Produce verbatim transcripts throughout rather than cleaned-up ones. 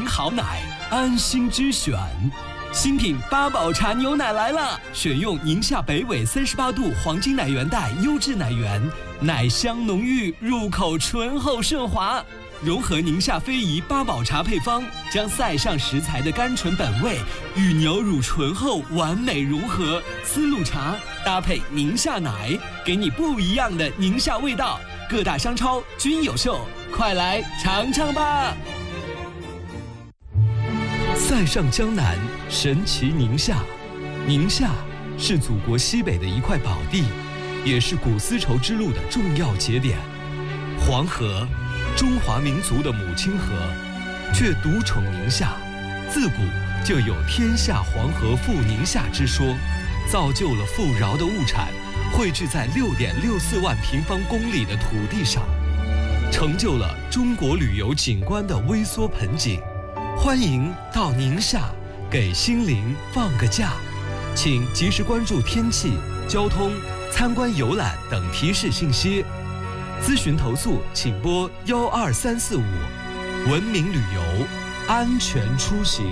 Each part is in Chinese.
好奶，安心之选。新品八宝茶牛奶来了，选用宁夏北纬三十八度黄金奶源带优质奶源，奶香浓郁，入口醇厚顺滑。融合宁夏非遗八宝茶配方，将塞上食材的甘醇本味与牛乳醇厚完美融合。丝路茶搭配宁夏奶，给你不一样的宁夏味道。各大商超均有售，快来尝尝吧！塞上江南，神奇宁夏。宁夏是祖国西北的一块宝地，也是古丝绸之路的重要节点。黄河，中华民族的母亲河，却独宠宁夏。自古就有天下黄河赴宁夏之说，造就了富饶的物产汇聚在六点六四万平方公里的土地上，成就了中国旅游景观的微缩盆景。欢迎到宁夏，给心灵放个假。请及时关注天气、交通、参观游览等提示信息。咨询投诉请拨幺二三四五。文明旅游，安全出行。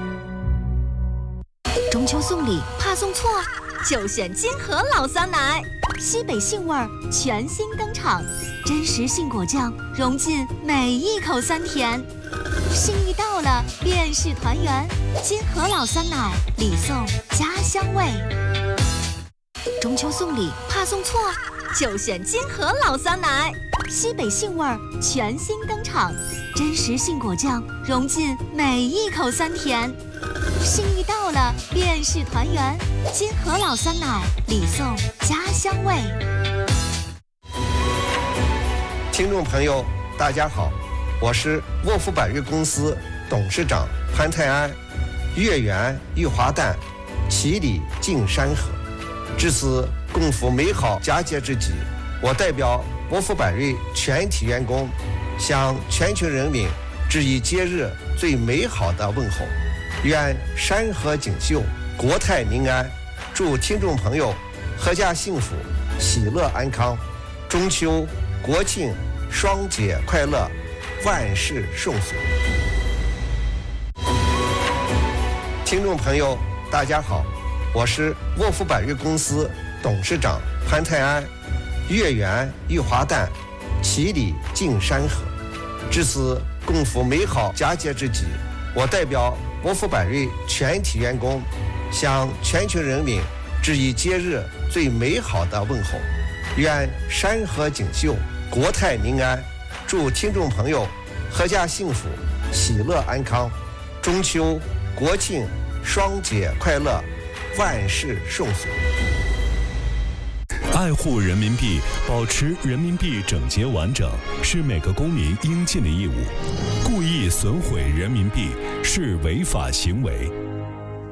中秋送礼怕送错，就选金河老酸奶，西北杏味儿全新登场，真实杏果酱融进每一口酸甜。心意到了，便是团圆。金河老酸奶，礼送家乡味。中秋送礼怕送错，就选金河老酸奶，西北杏味儿全新登场，真实杏果酱融进每一口酸甜。心意到了，便是团圆。金河老酸奶，礼送家乡味。 听众朋友，大家好，我是沃夫百瑞公司董事长潘泰安。月圆玉华诞，其里净山河。至此共赴美好佳节之际，我代表沃夫百瑞全体员工，向全球人民致以节日最美好的问候。愿山河锦绣，国泰民安。祝听众朋友阖家幸福，喜乐安康。中秋、国庆双节快乐，万事顺遂。听众朋友，大家好，我是沃夫百瑞公司董事长潘泰安。月圆玉华诞，其里净山河。至此共赴美好佳节之际，我代表沃夫百瑞全体员工，向全球人民致以节日最美好的问候。愿山河锦绣，国泰民安。祝听众朋友阖家幸福，喜乐安康。中秋、国庆双节快乐，万事顺遂。 爱护人民币，保持人民币整洁完整，是每个公民应尽的义务。故意损毁人民币是违法行为。